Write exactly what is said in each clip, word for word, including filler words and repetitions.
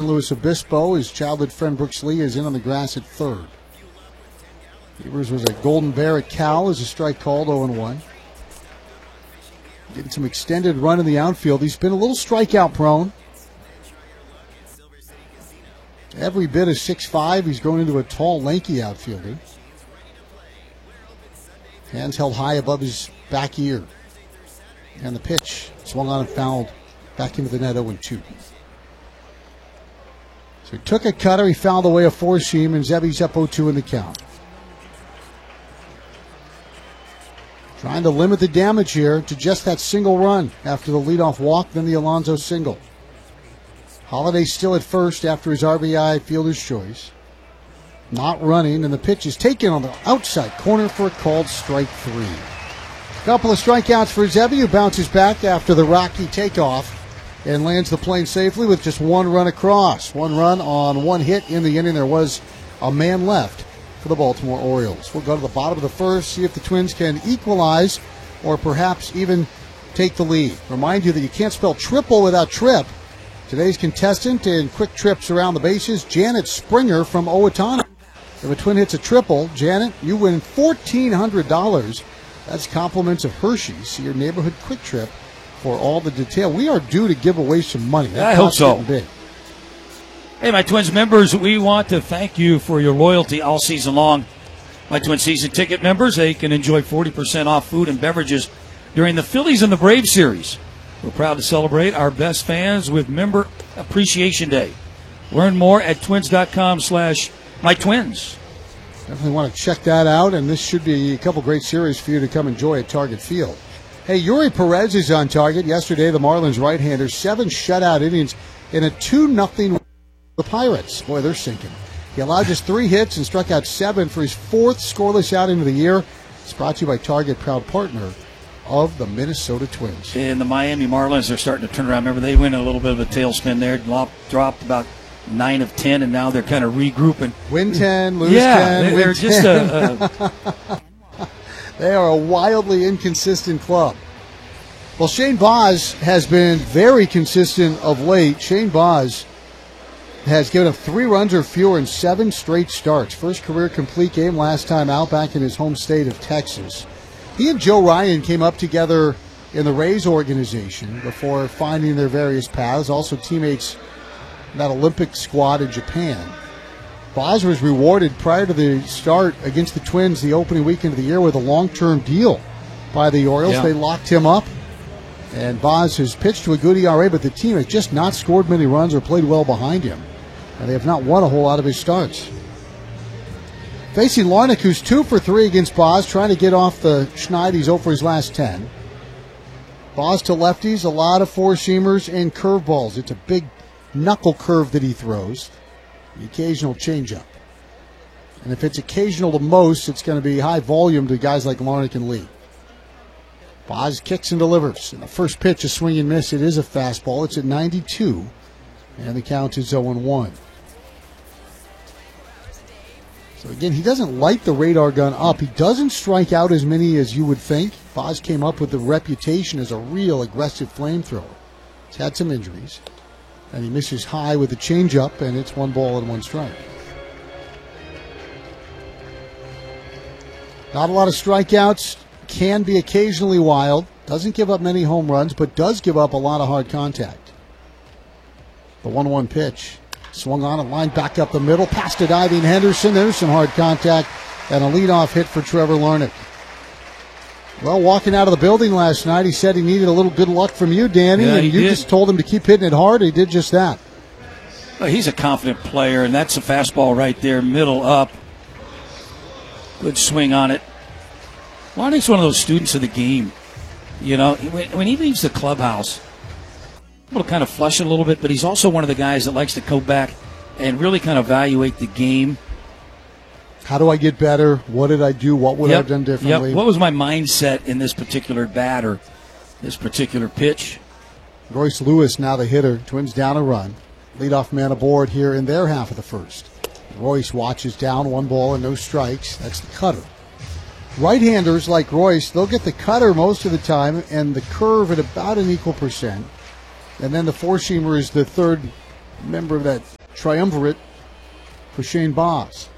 San Luis Obispo. His childhood friend Brooks Lee is in on the grass at third. Evers was a Golden Bear at Cal as a strike called, oh and one. Getting some extended run in the outfield. He's been a little strikeout prone. Every bit of six five. He's grown into a tall, lanky outfielder. Hands held high above his back ear. And the pitch swung on and fouled back into the net, oh and two. So he took a cutter, he fouled away a four-seam, and Zebby's up oh two in the count. Trying to limit the damage here to just that single run after the leadoff walk, then the Alonso single. Holiday still at first after his R B I fielder's choice. Not running, and the pitch is taken on the outside corner for a called strike three. Couple of strikeouts for Zebby, who bounces back after the rocky takeoff and lands the plane safely with just one run across. One run on one hit in the inning. There was a man left for the Baltimore Orioles. We'll go to the bottom of the first, see if the Twins can equalize or perhaps even take the lead. Remind you that you can't spell triple without trip. Today's contestant in quick trips around the bases, Janet Springer from Owatonna. If a Twin hits a triple, Janet, you win fourteen hundred dollars. That's compliments of Hershey's. See your neighborhood quick trip for all the detail. We are due to give away some money. That I hope so. Big. Hey, my Twins members, we want to thank you for your loyalty all season long. My Twin season ticket members, they can enjoy forty percent off food and beverages during the Phillies and the Braves series. We're proud to celebrate our best fans with Member Appreciation Day. Learn more at twins.com slash my twins. Definitely want to check that out, and this should be a couple great series for you to come enjoy at Target Field. Hey, Yuri Perez is on target. Yesterday, the Marlins right-hander, seven shutout innings in a two nothing the Pirates. Boy, they're sinking. He allowed just three hits and struck out seven for his fourth scoreless outing of the year. It's brought to you by Target, proud partner of the Minnesota Twins. And the Miami Marlins are starting to turn around. Remember, they went a little bit of a tailspin there, dropped about nine of ten, and now they're kind of regrouping. Win ten, lose yeah, ten, they're, win they're just a, a they are a wildly inconsistent club. Well, Shane Baz has been very consistent of late. Shane Baz has given up three runs or fewer in seven straight starts. First career complete game last time out back in his home state of Texas. He and Joe Ryan came up together in the Rays organization before finding their various paths. Also teammates in that Olympic squad in Japan. Baz was rewarded prior to the start against the Twins the opening weekend of the year with a long-term deal by the Orioles. Yeah. They locked him up. And Baz has pitched to a good E R A, but the team has just not scored many runs or played well behind him. And they have not won a whole lot of his starts. Facing Larnach, who's two for three against Baz, trying to get off the schneid. He's oh for his last ten. Baz to lefties, a lot of four-seamers and curveballs. It's a big knuckle curve that he throws. The occasional changeup. And if it's occasional to most, it's going to be high volume to guys like Larnach and Lee. Baz kicks and delivers. And the first pitch, a swing and miss. It is a fastball. It's at ninety-two. And the count is oh and one. So again, he doesn't light the radar gun up. He doesn't strike out as many as you would think. Baz came up with the reputation as a real aggressive flamethrower. He's had some injuries. And he misses high with the changeup, and it's one ball and one strike. Not a lot of strikeouts. Can be occasionally wild. Doesn't give up many home runs, but does give up a lot of hard contact. The one one pitch. Swung on a line back up the middle. Past a diving Henderson. There's some hard contact. And a leadoff hit for Trevor Larnach. Well, walking out of the building last night, he said he needed a little good luck from you, Danny. Yeah, and you did. just told him to keep hitting it hard. He did just that. Well, he's a confident player, and that's a fastball right there, middle up. Good swing on it. Larnach's one of those students of the game. You know, when, when he leaves the clubhouse, he'll kind of flush it a little bit, but he's also one of the guys that likes to go back and really kind of evaluate the game. How do I get better? What did I do? What would yep. I have done differently? Yep. What was my mindset in this particular bat or this particular pitch? Royce Lewis now the hitter. Twins down a run. Leadoff man aboard here in their half of the first. Royce watches down, one ball and no strikes. That's the cutter. Right-handers like Royce, they'll get the cutter most of the time and the curve at about an equal percent. And then the four-seamer is the third member of that triumvirate for Shane Baz.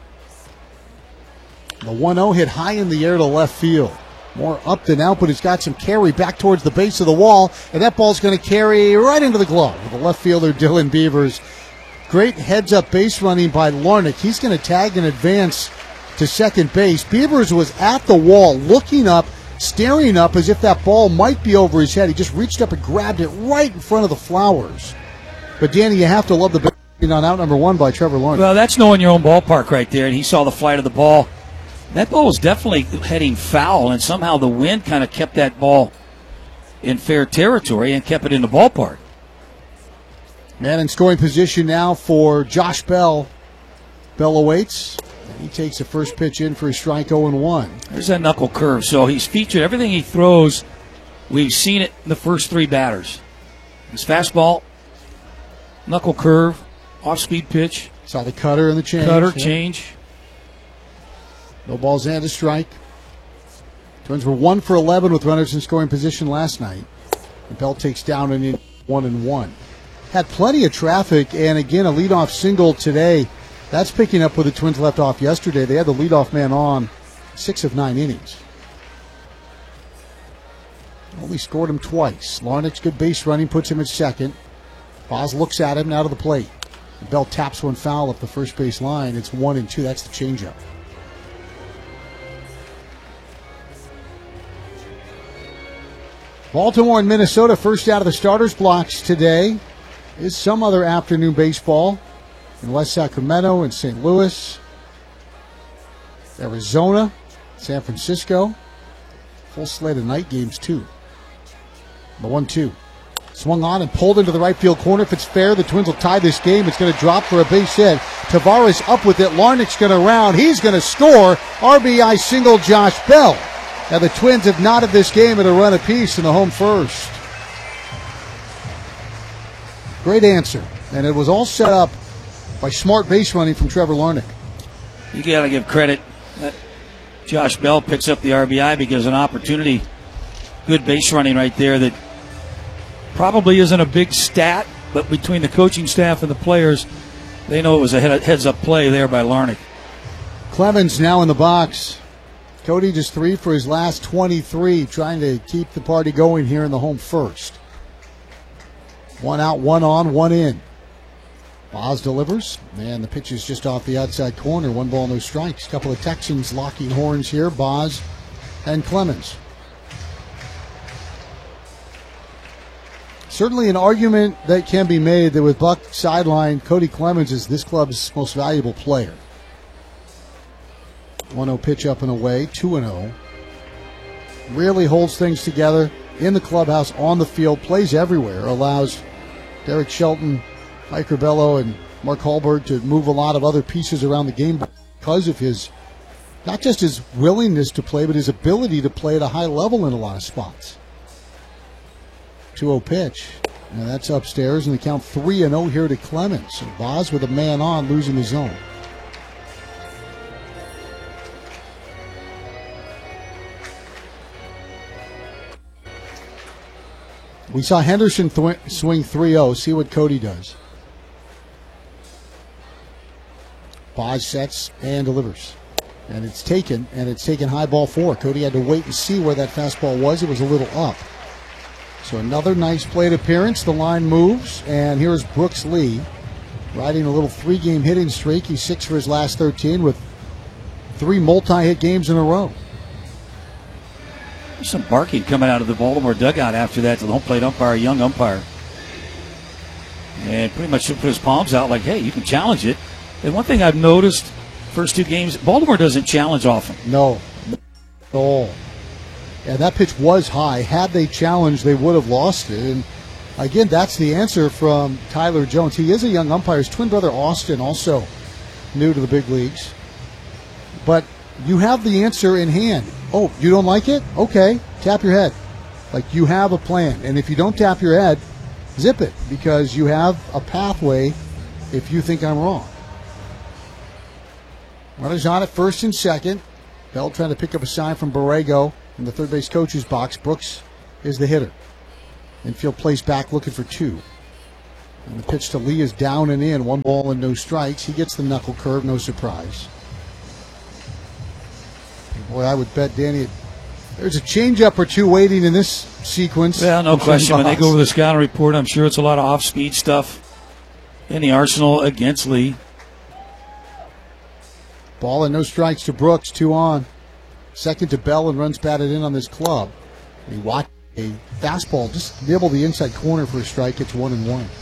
The one oh hit high in the air to left field. More up than out, but he's got some carry back towards the base of the wall, and that ball's going to carry right into the glove of the left fielder, Dylan Beavers. Great heads-up base running by Larnach. He's going to tag and advance to second base. Beavers was at the wall, looking up, staring up as if that ball might be over his head. He just reached up and grabbed it right in front of the flowers. But, Danny, you have to love the base on out number one by Trevor Larnach. Well, that's knowing your own ballpark right there, and he saw the flight of the ball. That ball was definitely heading foul, and somehow the wind kind of kept that ball in fair territory and kept it in the ballpark. Man in scoring position now for Josh Bell. Bell awaits. He takes the first pitch in for a strike oh and one. There's that knuckle curve. So he's featured everything he throws. We've seen it in the first three batters. His fastball, knuckle curve, off-speed pitch. Saw the cutter and the change. Cutter, yeah. change. No balls and a strike. Twins were one for eleven with runners in scoring position last night. And Bell takes down an in one and one. Had plenty of traffic, and again, a leadoff single today. That's picking up where the Twins left off yesterday. They had the leadoff man on six of nine innings. Only scored him twice. Larnach's good base running puts him at second. Baz looks at him out of the plate. And Bell taps one foul up the first base line. It's one and two. That's the changeup. Baltimore and Minnesota first out of the starters blocks today. Is some other afternoon baseball in West Sacramento and Saint Louis, Arizona, San Francisco. Full slate of night games, too. The one two. Swung on and pulled into the right field corner. If it's fair, the Twins will tie this game. It's going to drop for a base hit. Tavares up with it. Larnach's going to round. He's going to score. R B I single Josh Bell. Now the Twins have knotted this game at a run apiece in the home first. Great answer. And it was all set up by smart base running from Trevor Larnach. You got to give credit. That Josh Bell picks up the R B I because an opportunity, good base running right there that probably isn't a big stat, but between the coaching staff and the players, they know it was a heads-up play there by Larnach. Clemens now in the box. Cody just three for his last twenty-three, trying to keep the party going here in the home first. One out, one on, one in. Baz delivers, and the pitch is just off the outside corner. One ball, no strikes. Couple of Texans locking horns here, Baz and Clemens. Certainly an argument that can be made that with Buck sidelined, Cody Clemens is this club's most valuable player. one oh pitch up and away, two and oh. Really holds things together in the clubhouse, on the field, plays everywhere, allows Derek Shelton, Mike Rabello, and Mark Hallberg to move a lot of other pieces around the game because of his, not just his willingness to play, but his ability to play at a high level in a lot of spots. two oh pitch. And that's upstairs, and the count three and oh here to Clemens. So Baz with a man on, losing the zone. We saw Henderson th- swing three oh. See what Cody does. Baz sets and delivers. And it's taken, and it's taken high ball four. Cody had to wait and see where that fastball was. It was a little up. So another nice plate appearance. The line moves, and here's Brooks Lee riding a little three-game hitting streak. He's six for his last thirteen with three multi-hit games in a row. There's some barking coming out of the Baltimore dugout after that to the home plate umpire, young umpire. And pretty much put his palms out like, hey, you can challenge it. And one thing I've noticed, first two games, Baltimore doesn't challenge often. No. Not at all. Yeah, that pitch was high. Had they challenged, they would have lost it. And again, that's the answer from Tyler Jones. He is a young umpire. His twin brother Austin, also new to the big leagues. But you have the answer in hand. Oh, you don't like it? Okay, tap your head. Like, you have a plan. And if you don't tap your head, zip it, because you have a pathway if you think I'm wrong. Runners on at first and second. Bell trying to pick up a sign from Borrego in the third base coach's box. Brooks is the hitter. Infield plays back looking for two. And the pitch to Lee is down and in. One ball and no strikes. He gets the knuckle curve, no surprise. Boy, I would bet, Danny, there's a changeup or two waiting in this sequence. Yeah, no question. When they go over the scouting report, I'm sure it's a lot of off-speed stuff in the arsenal against Lee. Ball and no strikes to Brooks, two on. Second to Bell, and runs batted in on this club. He watched a fastball just nibble the inside corner for a strike. It's one and one.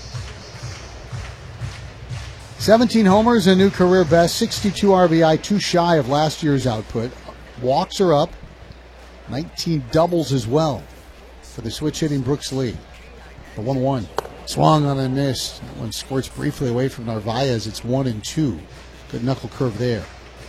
seventeen homers, a new career best, sixty-two R B I, two shy of last year's output. Walks are up, nineteen doubles as well for the switch hitting Brooks Lee. The one one. Swung on a miss. That one squirts briefly away from Narvaez. It's one and two. Good knuckle curve there.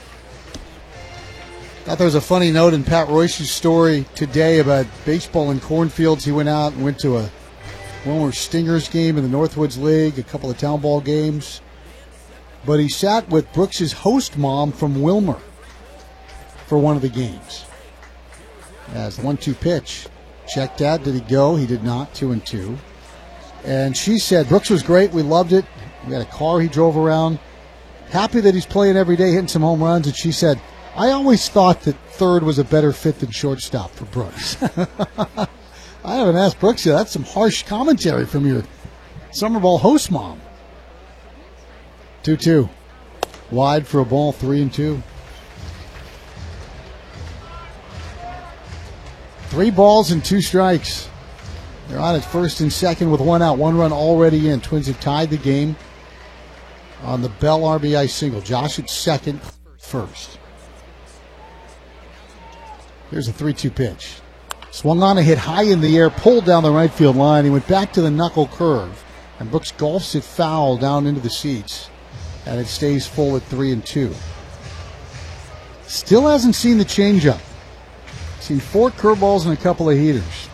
Thought there was a funny note in Pat Royce's story today about baseball in cornfields. He went out and went to a Wilmer Stingers game in the Northwoods League, a couple of town ball games. But he sat with Brooks's host mom from Wilmer for one of the games. As the one two pitch. Checked out. Did he go? He did not. Two and two. And she said, Brooks was great. We loved it. We had a car he drove around. Happy that he's playing every day, hitting some home runs. And she said, I always thought that third was a better fit than shortstop for Brooks. I haven't asked Brooks yet. That's some harsh commentary from your summer ball host mom. two two. Wide for a ball, three and two. Three balls and two strikes. They're on at first and second with one out. One run already in. Twins have tied the game on the Bell R B I single. Josh at second, first. Here's a three two pitch. Swung on a hit high in the air, pulled down the right field line. He went back to the knuckle curve, and Brooks golfs it foul down into the seats, and it stays full at three and two. Still hasn't seen the changeup. Seen four curveballs and a couple of heaters.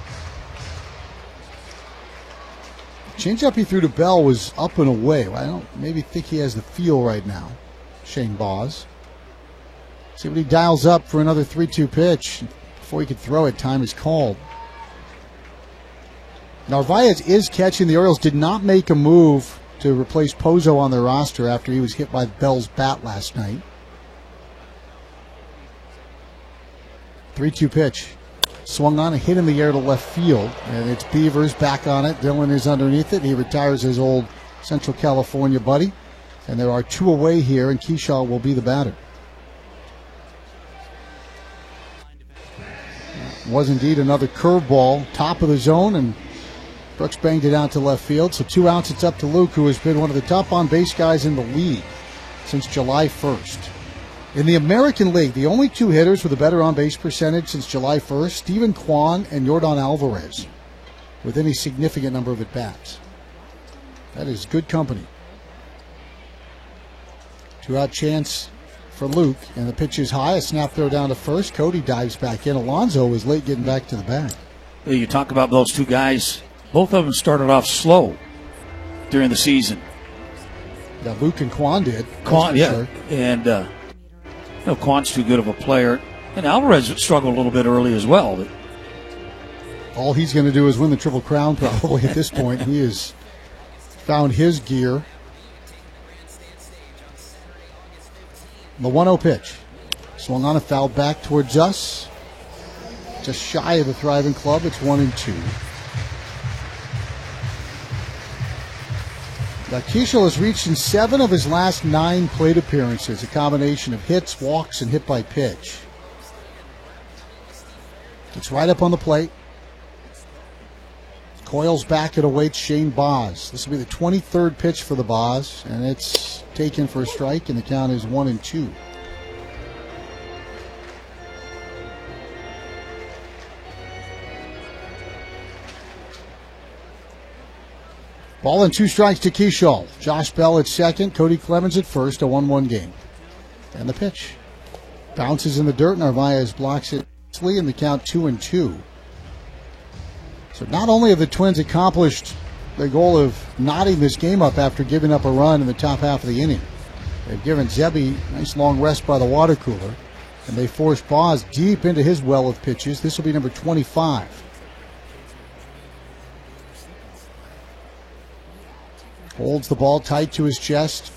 The changeup he threw to Bell was up and away. I don't maybe think he has the feel right now. Shane Baz. See what he dials up for another three two pitch. Before he could throw it, time is called. Narvaez is catching. The Orioles did not make a move to replace Pozo on their roster after he was hit by Bell's bat last night. three two pitch. Swung on, a hit in the air to left field. And it's Beavers back on it. Dillon is underneath it. He retires his old Central California buddy. And there are two away here, and Keyshaw will be the batter. Was indeed another curveball, top of the zone, and Brooks banged it out to left field. So two outs, it's up to Luke, who has been one of the top on-base guys in the league since July first. In the American League, the only two hitters with a better on-base percentage since July first, Stephen Kwan and Yordan Alvarez, with any significant number of at-bats. That is good company. Two-out chance for Luke, and the pitch is high. A snap throw down to first. Cody dives back in. Alonso was late getting back to the bag. You talk about those two guys. Both of them started off slow during the season. Yeah, Luke and Kwan did. Kwan, yeah. Sure. And, uh, you know, Kwan's too good of a player. And Alvarez struggled a little bit early as well. But all he's going to do is win the Triple Crown probably at this point. He has found his gear. The one oh pitch. Swung on a foul back towards us. Just shy of the thriving club. It's one and two. Now, Keishel has reached in seven of his last nine plate appearances, a combination of hits, walks, and hit by pitch. It's right up on the plate. Coils back, it awaits Shane Baz. This will be the twenty-third pitch for the Baz, and it's taken for a strike, and the count is one and two. Ball and two strikes to Keishal. Josh Bell at second, Cody Clemens at first, a one one game. And the pitch. Bounces in the dirt, Narvaez blocks it, and the count two and two. So not only have the Twins accomplished the goal of knotting this game up after giving up a run in the top half of the inning, they've given Zebby a nice long rest by the water cooler, and they forced Baz deep into his well of pitches. This will be number twenty-five. Holds the ball tight to his chest.